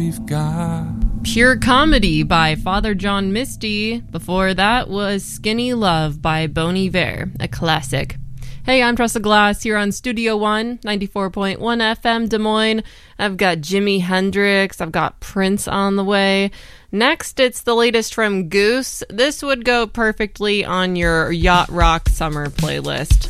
we've got. Pure Comedy by Father John Misty. Before that was Skinny Love by Bon Iver, a classic. Hey, I'm Tressa Glass here on Studio One, 94.1 FM Des Moines. I've got Jimi Hendrix, I've got Prince on the way. Next, it's the latest from Goose. This would go perfectly on your yacht rock summer playlist.